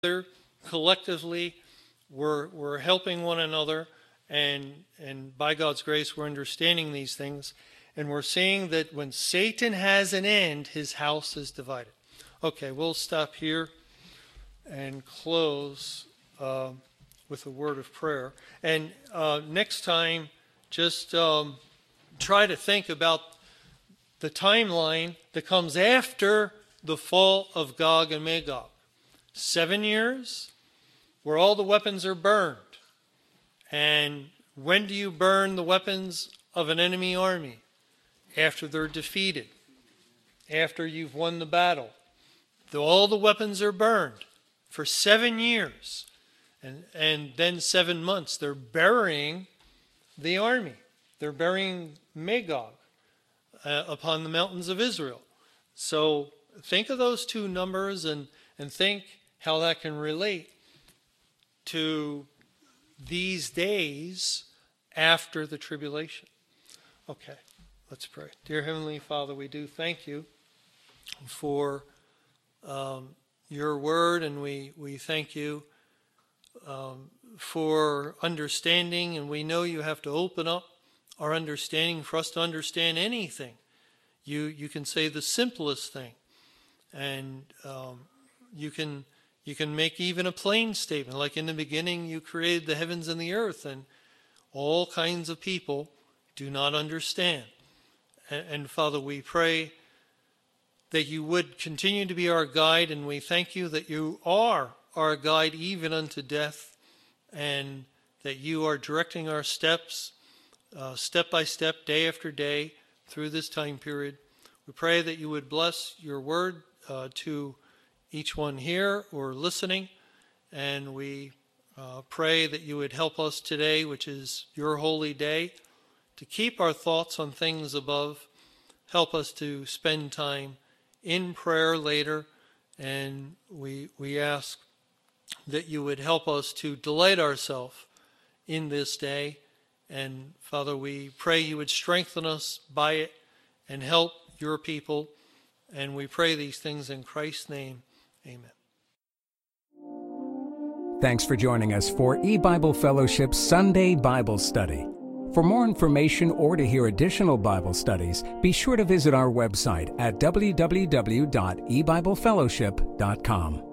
together collectively, we're helping one another, and by God's grace, we're understanding these things, and we're seeing that when Satan has an end, his house is divided. Okay, we'll stop here and close with a word of prayer. And next time, just try to think about the timeline that comes after the fall of Gog and Magog. 7 years where all the weapons are burned. And when do you burn the weapons of an enemy army? After they're defeated. After you've won the battle. All the weapons are burned for 7 years. And then 7 months. They're burying the army. They're burying Magog upon the mountains of Israel. So think of those two numbers and think how that can relate to these days after the tribulation. Okay, let's pray. Dear Heavenly Father, we do thank you for your word, and we thank you for understanding, and we know you have to open up our understanding for us to understand anything. You can say the simplest thing, and you can make even a plain statement, like in the beginning you created the heavens and the earth, and all kinds of people do not understand. And Father, we pray that you would continue to be our guide, and we thank you that you are our guide even unto death, and that you are directing our steps step by step, day after day, through this time period. We pray that you would bless your word to each one here or listening, and we pray that you would help us today, which is your holy day, to keep our thoughts on things above. Help us to spend time in prayer later, and we ask that you would help us to delight ourselves in this day. And Father, we pray you would strengthen us by it and help your people. And we pray these things in Christ's name. Amen. Thanks for joining us for E-Bible Fellowship's Sunday Bible Study. For more information or to hear additional Bible studies, be sure to visit our website at www.ebiblefellowship.com.